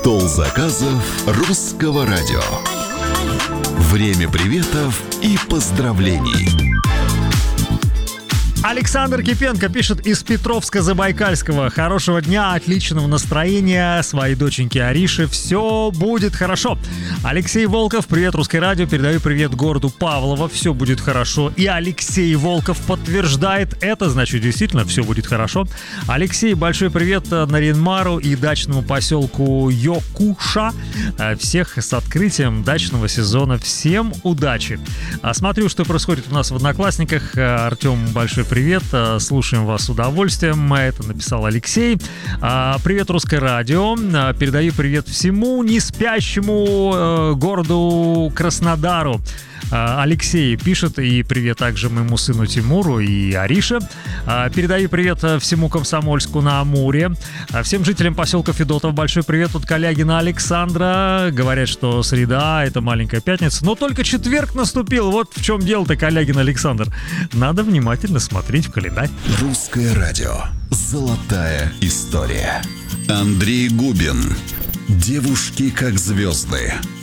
Стол заказов Русского радио. Время приветов и поздравлений. Александр Кипенко пишет из Петровска-Забайкальского. Хорошего дня, отличного настроения своей доченьке Арише. Все будет хорошо. Алексей Волков, привет, Русское радио. Передаю привет городу Павлово. Все будет хорошо. И Алексей Волков подтверждает это. Значит, действительно, все будет хорошо. Алексей, большой привет Нарьян-Мару и дачному поселку Йокуша. Всех с открытием дачного сезона. Всем удачи. Смотрю, что происходит у нас в Одноклассниках. Артем, большой привет, слушаем вас с удовольствием. Это написал Алексей. Привет, Русское радио. Передаю привет всему неспящему городу Краснодару. Алексей пишет, и привет также моему сыну Тимуру и Арише. Передаю привет всему Комсомольску на Амуре. Всем жителям поселка Федотов большой привет от Калягина Александра. Говорят, что среда — это маленькая пятница, но только четверг наступил. Вот в чем дело-то, Калягин Александр. Надо внимательно смотреть в календарь. Русское радио. Золотая история. Андрей Губин. Девушки как звезды.